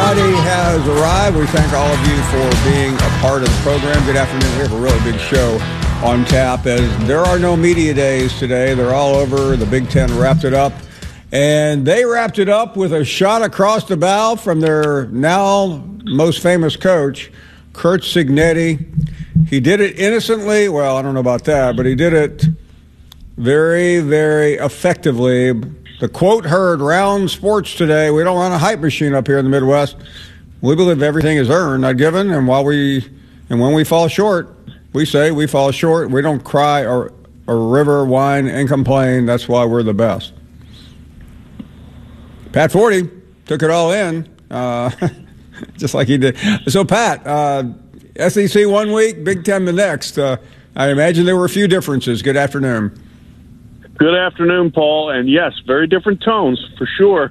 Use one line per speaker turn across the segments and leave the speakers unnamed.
Friday has arrived. We thank all of you for being a part of the program. Good afternoon. We have a really big show on tap as there are no media days today. They're all over. The Big Ten wrapped it up. And they wrapped it up with a shot across the bow from their now most famous coach, Curt Cignetti. He did it innocently. Well, I don't know about that, but he did it very, very effectively. The quote heard round sports today: we don't run a hype machine up here in the Midwest. We believe everything is earned, not given. And when we fall short, we say we fall short. We don't cry or river, whine, and complain. That's why we're the best. Pat Forty took it all in, just like he did. So, Pat, SEC 1 week, Big Ten the next. I imagine there were a few differences. Good afternoon.
Good afternoon, Paul. And yes, very different tones for sure.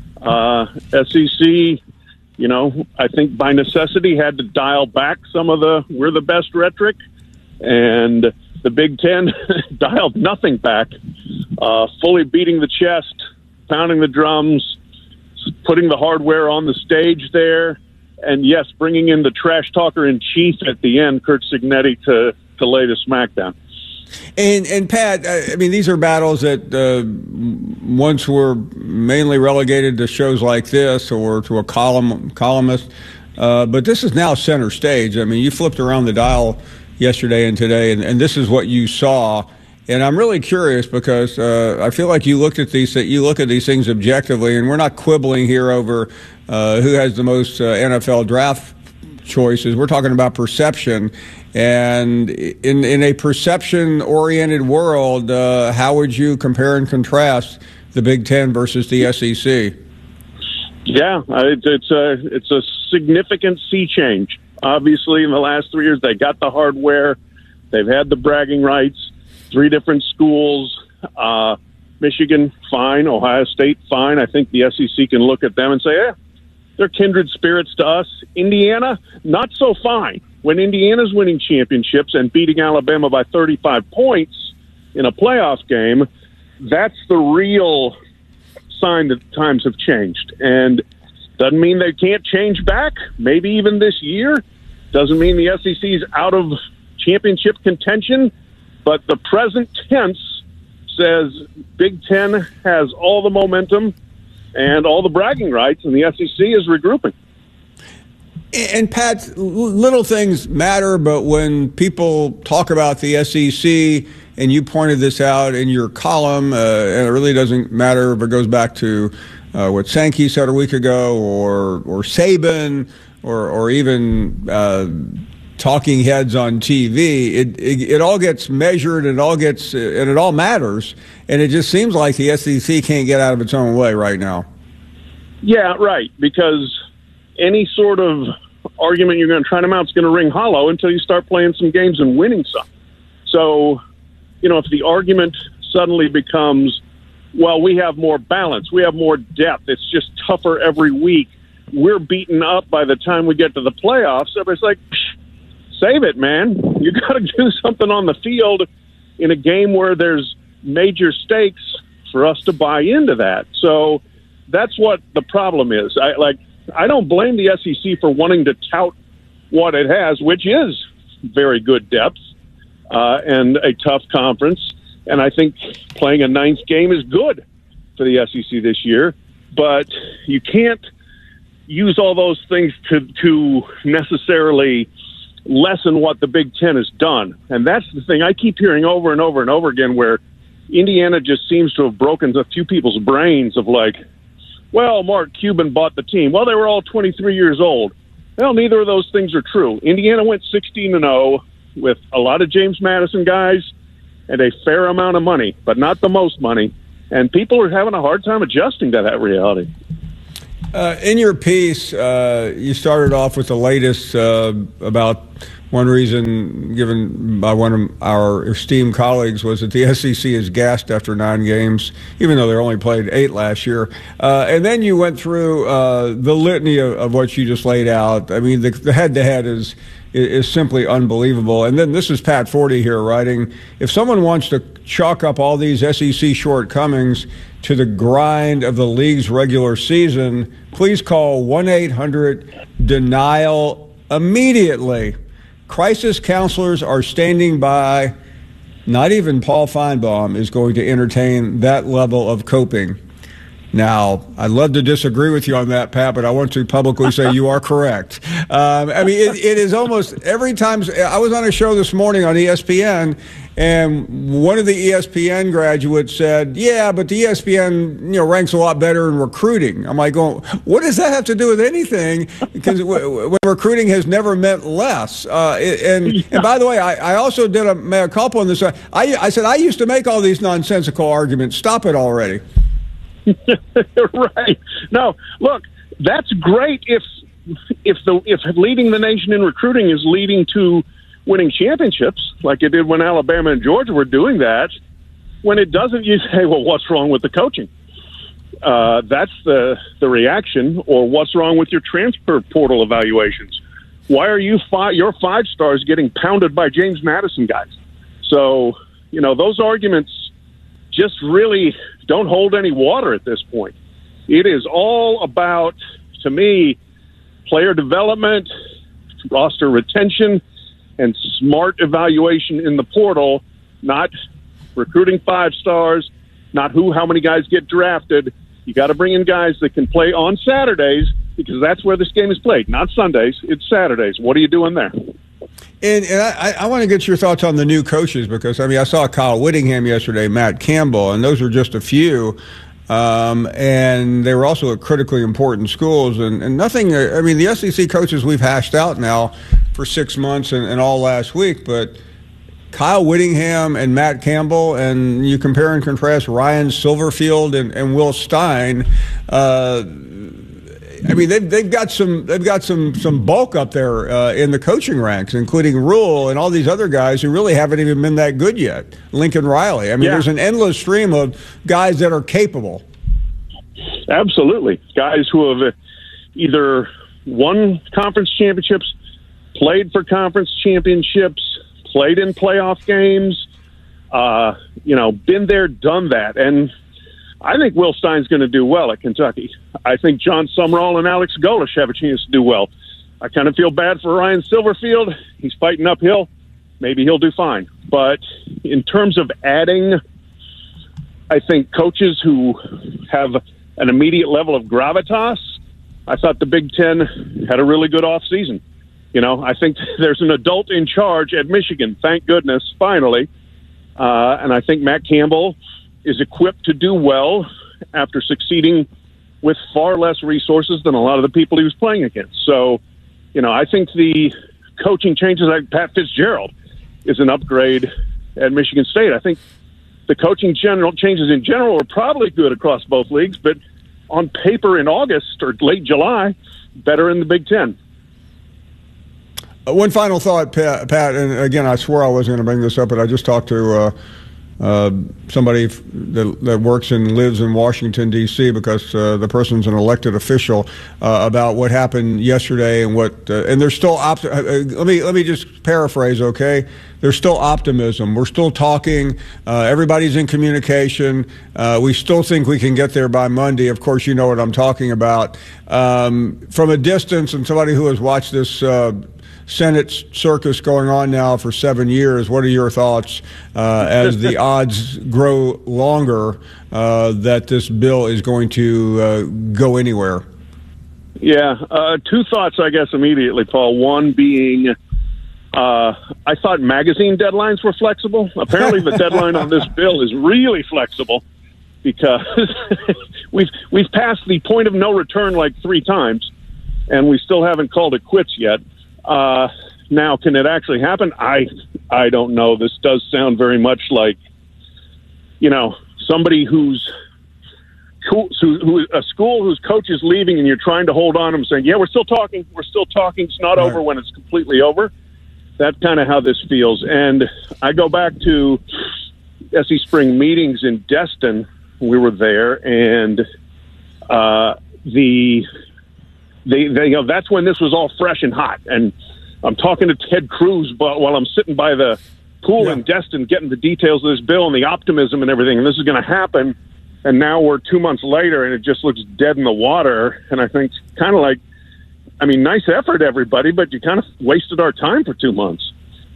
SEC, I think by necessity had to dial back some of the "we're the best" rhetoric, and the Big Ten dialed nothing back, fully beating the chest, pounding the drums, putting the hardware on the stage there, and yes, bringing in the trash talker in chief at the end, Curt Cignetti, to lay the smackdown.
And Pat, I mean, these are battles that once were mainly relegated to shows like this or to a columnist, but this is now center stage. I mean, you flipped around the dial yesterday and today, and this is what you saw. And I'm really curious because I feel like you look at these things objectively, and we're not quibbling here over who has the most NFL draft choices. We're talking about perception. And in a perception-oriented world, how would you compare and contrast the Big Ten versus the SEC?
Yeah, it's a significant sea change. Obviously, in the last 3 years, they got the hardware. They've had the bragging rights. 3 different schools. Michigan, fine. Ohio State, fine. I think the SEC can look at them and say, they're kindred spirits to us. Indiana, not so fine. When Indiana's winning championships and beating Alabama by 35 points in a playoff game, that's the real sign that times have changed. And doesn't mean they can't change back, maybe even this year. Doesn't mean the SEC's out of championship contention. But the present tense says Big Ten has all the momentum and all the bragging rights, and the SEC is regrouping.
And, Pat, little things matter, but when people talk about the SEC, and you pointed this out in your column, and it really doesn't matter if it goes back to what Sankey said a week ago or Saban or even talking heads on TV, it all gets measured, and it all matters, and it just seems like the SEC can't get out of its own way right now.
Yeah, right, because any sort of argument you're going to try to mount is going to ring hollow until you start playing some games and winning some. So, if the argument suddenly becomes, well, we have more balance, we have more depth, it's just tougher every week, we're beaten up by the time we get to the playoffs, everybody's like, save it, man. You got to do something on the field in a game where there's major stakes for us to buy into that. So that's what the problem is. I don't blame the SEC for wanting to tout what it has, which is very good depth and a tough conference. And I think playing a 9th game is good for the SEC this year. But you can't use all those things to necessarily lessen what the Big Ten has done. And that's the thing I keep hearing over and over and over again, where Indiana just seems to have broken a few people's brains of like, well, Mark Cuban bought the team. Well, they were all 23 years old. Well, neither of those things are true. Indiana went 16-0 with a lot of James Madison guys and a fair amount of money, but not the most money. And people are having a hard time adjusting to that reality.
In your piece, you started off with the latest about one reason given by one of our esteemed colleagues was that the SEC is gassed after 9 games, even though they only played 8 last year. And then you went through the litany of what you just laid out. I mean, the head-to-head is simply unbelievable. And then this is Pat Forty here writing, if someone wants to chalk up all these SEC shortcomings to the grind of the league's regular season, please call 1-800-DENIAL immediately. Crisis counselors are standing by. Not even Paul Feinbaum is going to entertain that level of coping. Now, I'd love to disagree with you on that, Pat, but I want to publicly say you are correct. It is almost every time. I was on a show this morning on ESPN, and one of the ESPN graduates said, yeah, but the ESPN ranks a lot better in recruiting. I'm like, what does that have to do with anything? Because when recruiting has never meant less. And by the way, I also did a mea culpa on this. I said, I used to make all these nonsensical arguments. Stop it already.
Right. No, look, that's great if leading the nation in recruiting is leading to winning championships, like it did when Alabama and Georgia were doing that. When it doesn't, you say, well, what's wrong with the coaching? That's the reaction. Or what's wrong with your transfer portal evaluations? Why are your 5 stars getting pounded by James Madison guys? So, those arguments just really don't hold any water at this point. It is all about, to me, player development, roster retention, and smart evaluation in the portal, not recruiting 5 stars, not how many guys get drafted. You got to bring in guys that can play on Saturdays, because that's where this game is played, not Sundays. It's Saturdays. What are you doing there?
And I want to get your thoughts on the new coaches, because, I saw Kyle Whittingham yesterday, Matt Campbell, and those were just a few. And they were also at critically important schools. And nothing, the SEC coaches we've hashed out now for 6 months and all last week, but Kyle Whittingham and Matt Campbell, and you compare and contrast Ryan Silverfield and Will Stein. They've got some bulk up there in the coaching ranks, including Rule and all these other guys who really haven't even been that good yet. Lincoln Riley. There's an endless stream of guys that are capable.
Absolutely, guys who have either won conference championships, played for conference championships, played in playoff games. Been there, done that, and I think Will Stein's going to do well at Kentucky. I think John Sumrall and Alex Golesh have a chance to do well. I kind of feel bad for Ryan Silverfield. He's fighting uphill. Maybe he'll do fine. But in terms of adding, I think coaches who have an immediate level of gravitas, I thought the Big Ten had a really good offseason. I think there's an adult in charge at Michigan, thank goodness, finally. And I think Matt Campbell is equipped to do well after succeeding with far less resources than a lot of the people he was playing against. So, I think the coaching changes, like Pat Fitzgerald, is an upgrade at Michigan State. I think the coaching changes in general are probably good across both leagues, but on paper in August or late July, better in the Big Ten.
One final thought, Pat, and again, I swore I wasn't going to bring this up, but I just talked to somebody that works and lives in Washington, D.C., because the person's an elected official, about what happened yesterday and and there's still let me just paraphrase, okay? There's still optimism. We're still talking. Everybody's in communication. We still think we can get there by Monday. Of course, you know what I'm talking about. From a distance, and somebody who has watched this Senate circus going on now for 7 years, what are your thoughts as the odds grow longer that this bill is going to go anywhere?
Yeah, 2 thoughts, I guess, immediately, Paul. One being, I thought magazine deadlines were flexible. Apparently the deadline on this bill is really flexible, because we've passed the point of no return like 3 times, and we still haven't called it quits yet. Now, can it actually happen? I don't know. This does sound very much like, somebody who a school whose coach is leaving, and you're trying to hold on to them, saying, yeah, we're still talking. It's not over when it's completely over. That's kind of how this feels. And I go back to SE Spring meetings in Destin. We were there, and that's when this was all fresh and hot. And I'm talking to Ted Cruz while I'm sitting by the pool in Destin, getting the details of this bill and the optimism and everything. And this is going to happen. And now we're 2 months later, and it just looks dead in the water. And I think kind of like, I mean, nice effort, everybody, but you kind of wasted our time for 2 months.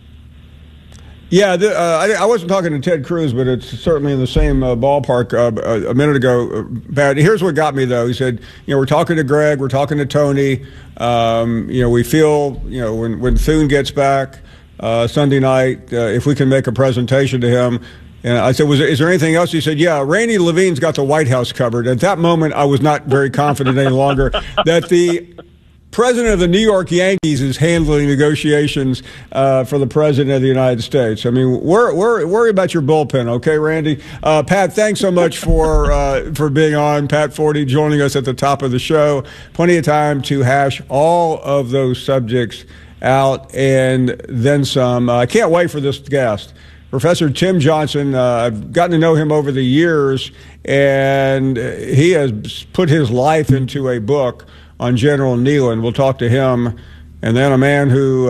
Yeah, I wasn't talking to Ted Cruz, but it's certainly in the same ballpark a minute ago. Pat, here's what got me, though. He said, we're talking to Greg, we're talking to Tony. We feel, when Thune gets back Sunday night, if we can make a presentation to him. And I said, is there anything else? He said, yeah, Randy Levine's got the White House covered. At that moment, I was not very confident any longer that the president of the New York Yankees is handling negotiations for the president of the United States. I mean, worry about your bullpen, okay, Randy? Pat, thanks so much for being on. Pat Forty joining us at the top of the show. Plenty of time to hash all of those subjects out and then some. I can't wait for this guest. Professor Tim Johnson, I've gotten to know him over the years, and he has put his life into a book on General Neyland. We'll talk to him. And then a man who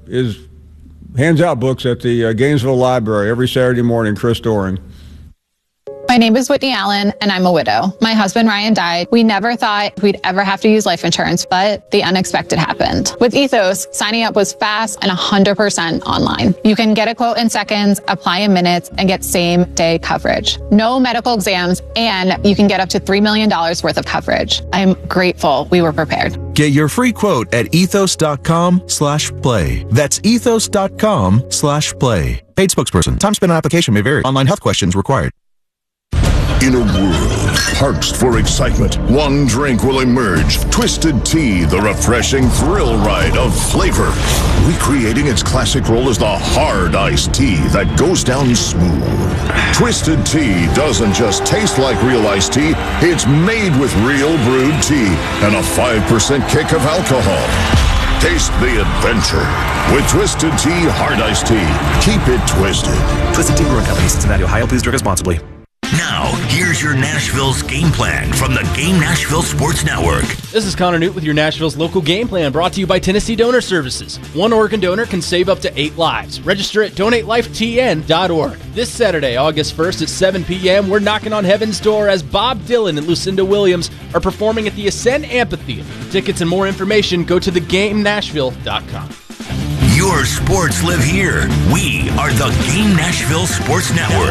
hands out books at the Gainesville Library every Saturday morning, Chris Doering.
My name is Whitney Allen, and I'm a widow. My husband, Ryan, died. We never thought we'd ever have to use life insurance, but the unexpected happened. With Ethos, signing up was fast and 100% online. You can get a quote in seconds, apply in minutes, and get same-day coverage. No medical exams, and you can get up to $3 million worth of coverage. I'm grateful we were prepared.
Get your free quote at ethos.com/play. That's ethos.com/play. Paid spokesperson. Time spent on application may vary. Online health questions required.
In a world parched for excitement, one drink will emerge. Twisted Tea, the refreshing thrill ride of flavor. Recreating its classic role as the hard iced tea that goes down smooth. Twisted Tea doesn't just taste like real iced tea, it's made with real brewed tea and a 5% kick of alcohol. Taste the adventure with Twisted Tea Hard Iced Tea. Keep it twisted.
Twisted Tea Brewing Company, Cincinnati, Ohio. Please drink responsibly.
Now, here's your Nashville's game plan from the Game Nashville Sports Network.
This is Connor Newt with your Nashville's local game plan, brought to you by Tennessee Donor Services. One organ donor can save up to 8 lives. Register at donatelifetn.org. This Saturday, August 1st at 7 p.m., we're knocking on heaven's door as Bob Dylan and Lucinda Williams are performing at the Ascend Amphitheater. For tickets and more information, go to thegamenashville.com.
Your sports live here. We are the Game Nashville Sports Network.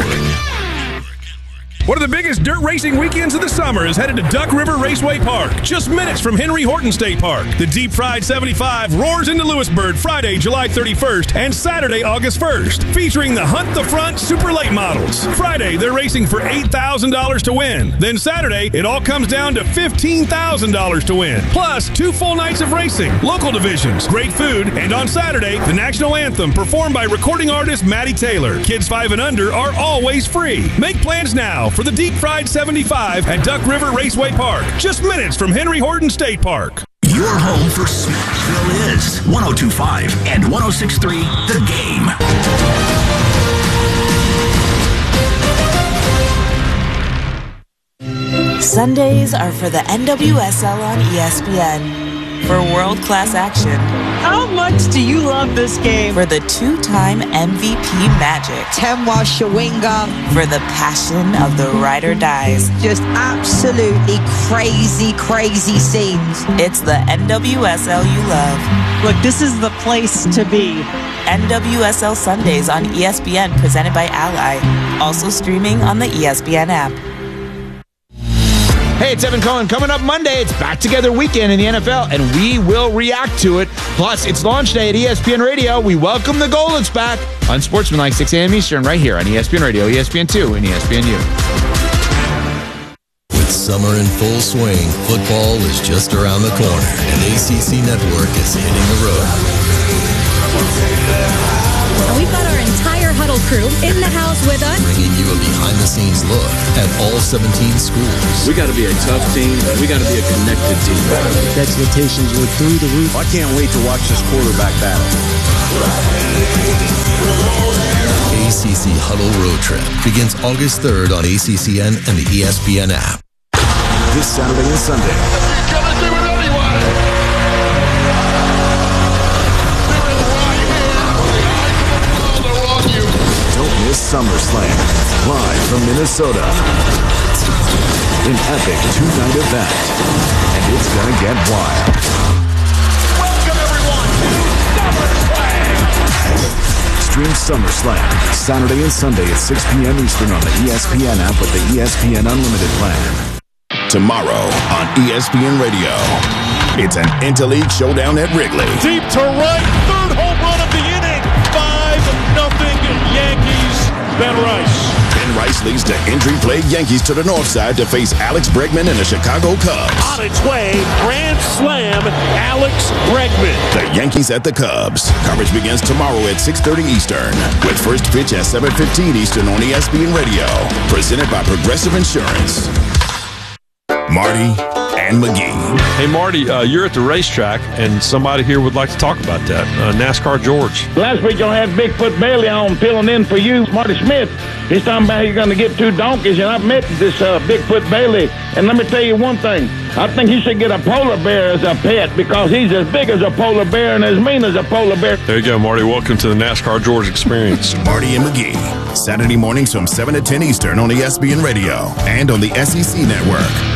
One of the biggest dirt racing weekends of the summer is headed to Duck River Raceway Park, just minutes from Henry Horton State Park. The Deep Fried 75 roars into Lewisburg Friday, July 31st and Saturday, August 1st, featuring the Hunt the Front Super Late models. Friday, they're racing for $8,000 to win. Then Saturday, it all comes down to $15,000 to win. Plus, 2 full nights of racing, local divisions, great food, and on Saturday, the national anthem performed by recording artist Maddie Taylor. Kids 5 and under are always free. Make plans now for the Deep Fried 75 at Duck River Raceway Park, just minutes from Henry Horton State Park.
Your home for Smashville is 102.5 and 106.3 The
Game. Sundays are for the NWSL on ESPN. For world-class action.
How much do you love this game?
For the 2-time MVP magic.
Temwa Shawinga.
For the passion of the ride or dies.
Just absolutely crazy, crazy scenes.
It's the NWSL you love.
Look, this is the place to be.
NWSL Sundays on ESPN, presented by Ally. Also streaming on the ESPN app.
Hey, it's Evan Cohen. Coming up Monday, it's Back Together Weekend in the NFL, and we will react to it. Plus, it's launch day at ESPN Radio. We welcome the Goldens back on Sportsmanlike, 6 a.m. Eastern, right here on ESPN Radio, ESPN2, and ESPNU.
With summer in full swing, football is just around the corner, and ACC Network is hitting the road.
We've got our entire Huddle crew in the house with us,
bringing you a behind-the-scenes look at all 17 schools.
We got to be a tough team. We got to be a connected team.
The expectations were through the roof.
I can't wait to watch this quarterback battle.
ACC Huddle Road Trip begins August 3rd on ACCN and the ESPN app.
This Saturday and Sunday.
He's going to do it anyway.
Don't miss SummerSlam, live from Minnesota. An epic two-night event. And it's gonna get wild.
Welcome, everyone, to SummerSlam!
Stream SummerSlam Saturday and Sunday at 6 p.m. Eastern on the ESPN app with the ESPN Unlimited plan.
Tomorrow on ESPN Radio, it's an interleague showdown at Wrigley.
Deep to right, third home run of the inning. 5-0 Yankees. Ben Rice.
Ben Rice leads the injury-plagued Yankees to the north side to face Alex Bregman and the Chicago Cubs.
On its way, grand slam, Alex Bregman.
The Yankees at the Cubs. Coverage begins tomorrow at 6:30 Eastern, with first pitch at 7:15 Eastern on ESPN Radio. Presented by Progressive Insurance. Marty and McGee.
Hey, Marty, you're at the racetrack, and somebody here would like to talk about that. NASCAR George.
Last week, I had Bigfoot Bailey on filling in for you, Marty Smith. He's talking about you're going to get 2 donkeys, and I've met this Bigfoot Bailey. And let me tell you one thing. I think you should get a polar bear as a pet because he's as big as a polar bear and as mean as a polar bear.
There you go, Marty. Welcome to the NASCAR George experience.
Marty and McGee. Saturday mornings from 7 to 10 Eastern on ESPN Radio and on the SEC Network.